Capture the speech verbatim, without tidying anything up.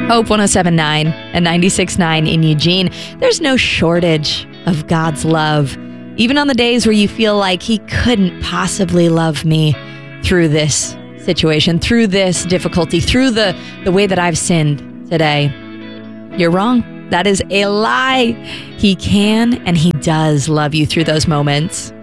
Hope one oh seven point nine and ninety-six point nine in Eugene. There's no shortage of God's love, even on the days where you feel like He couldn't possibly love me through this situation, through this difficulty, through the, the way that I've sinned today. You're wrong. That is a lie. He can and He does love you through those moments.